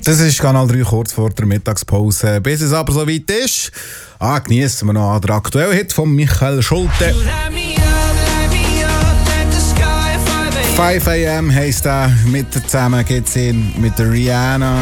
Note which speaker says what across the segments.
Speaker 1: Das ist Kanal 3 kurz vor der Mittagspause. Bis es aber soweit ist, genießen wir noch den aktuellen Hit von Michael Schulte. 5 AM heisst er. Zusammen geht es mit der Rihanna.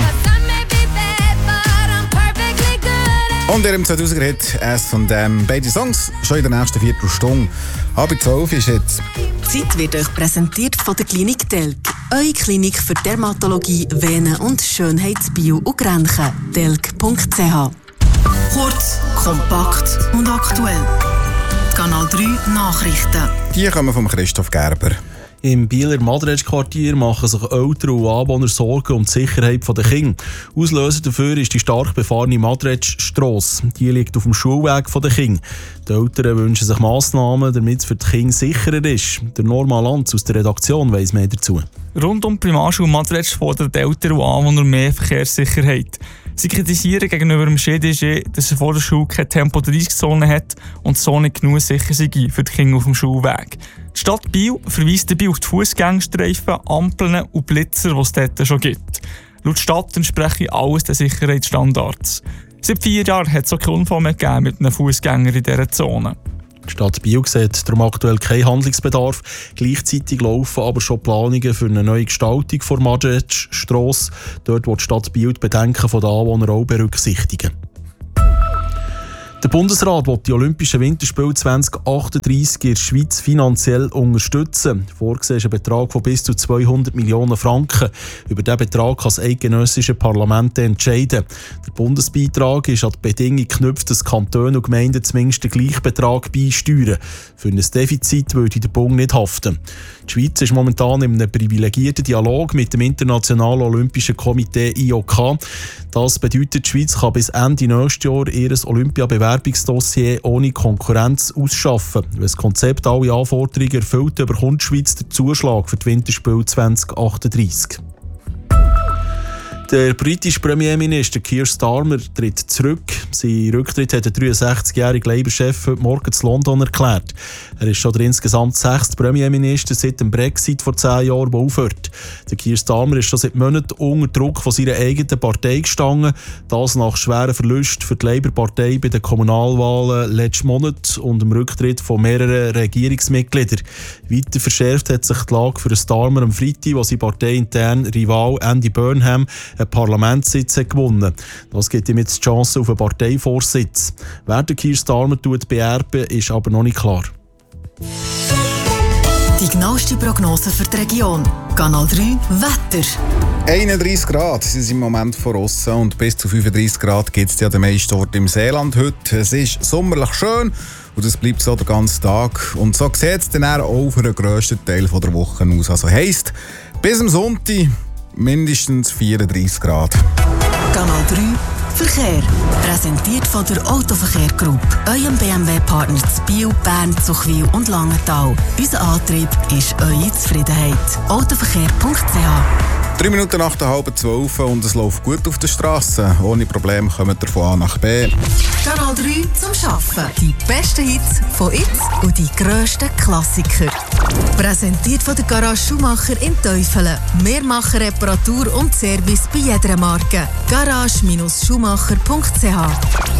Speaker 1: Und ihrem 2000er-Hit «As von dem». Beide Songs schon in der nächsten Viertelstunde. Halb 12 ist jetzt.
Speaker 2: Die Zeit wird euch präsentiert von der Klinik Delk. Eure Klinik für Dermatologie, Venen- und Schönheitsbio und Grenchen. delk.ch. Kurz, kompakt und aktuell. Kanal 3 Nachrichten.
Speaker 1: Die kommen von Christoph Gerber.
Speaker 3: Im Bieler Madretsch-Quartier machen sich Eltern und Anwohner Sorgen um die Sicherheit der Kinder. Auslöser dafür ist die stark befahrene Madretsch-Strasse. Die liegt auf dem Schulweg der Kinder. Die Eltern wünschen sich Massnahmen, damit es für die Kinder sicherer ist. Der Norman Lanz aus der Redaktion weiss mehr dazu.
Speaker 4: Rund um die Primarschule Madretsch fordern die Eltern und Anwohner mehr Verkehrssicherheit. Sie kritisieren gegenüber dem GDG, dass er vor der Schule keine Tempo-30-Zone hat und so nicht genug sicher sei für die Kinder auf dem Schulweg. Die Stadt Biel verweist dabei auf die Fußgängerstreifen, Ampeln und Blitzer, die es dort schon gibt. Laut Stadt entspreche alles den Sicherheitsstandards. Seit 4 Jahren hat es auch keinen Unfall mehr gegeben mit einem Fußgänger in dieser Zone.
Speaker 3: Die Stadt Biel sieht darum aktuell keinen Handlungsbedarf. Gleichzeitig laufen aber schon Planungen für eine neue Gestaltung der Madretsch-Strasse. Dort will die Stadt Biel die Bedenken der Anwohner auch berücksichtigen. Der Bundesrat will die Olympischen Winterspiele 2038 in der Schweiz finanziell unterstützen. Vorgesehen ist ein Betrag von bis zu 200 Millionen Franken. Über diesen Betrag kann das eidgenössische Parlament entscheiden. Der Bundesbeitrag ist an die Bedingung geknüpft, dass Kantone und Gemeinden zumindest den gleichen Betrag beisteuern. Für ein Defizit würde der Bund nicht haften. Die Schweiz ist momentan in einem privilegierten Dialog mit dem Internationalen Olympischen Komitee IOK. Das bedeutet, die Schweiz kann bis Ende nächstes Jahr ihr Olympiabewerbungsdossier ohne Konkurrenz ausschaffen. Wenn das Konzept alle Anforderungen erfüllt, bekommt die Schweiz den Zuschlag für die Winterspiele 2038. Der britische Premierminister Keir Starmer tritt zurück. Sein Rücktritt hat der 63-jährige Labour-Chef heute Morgen zu London erklärt. Er ist schon der insgesamt 6. Premierminister seit dem Brexit vor 10 Jahren, der aufhört. Der Keir Starmer ist schon seit Monaten unter Druck von seiner eigenen Partei gestanden. Das nach schweren Verlusten für die Labour-Partei bei den Kommunalwahlen letzten Monat und dem Rücktritt von mehreren Regierungsmitgliedern. Weiter verschärft hat sich die Lage für Starmer am Freitag, wo sein parteiintern Rival Andy Burnham einen Parlamentssitz gewonnen. Das gibt ihm jetzt die Chance auf einen Parteivorsitz. Wer der Keir Starmer beerben, ist aber noch nicht klar.
Speaker 2: Die genaueste Prognose für die Region. Kanal 3 Wetter.
Speaker 1: 31 Grad sind es im Moment von aussen und bis zu 35 Grad gibt es ja den meisten Ort im Seeland heute. Es ist sommerlich schön und es bleibt so den ganzen Tag. Und so sieht es dann auch für den grössten Teil der Woche aus. Also heisst, bis am Sonntag mindestens 34 Grad.
Speaker 2: Kanal 3 Verkehr. Präsentiert von der Autoverkehr Group. Eurem BMW-Partner zu Biel, Bern, Zuchwil und Langenthal. Unser Antrieb ist eure Zufriedenheit. Autoverkehr.ch.
Speaker 1: 3 Minuten nach der halben 12 und es läuft gut auf der Straße. Ohne Probleme kommen wir von A nach B.
Speaker 2: Kanal 3 zum Arbeiten. Die besten Hits von jetzt und die grössten Klassiker. Präsentiert von der Garage Schumacher in Teufelen. Wir machen Reparatur und Service bei jeder Marke. Garage-Schumacher.ch.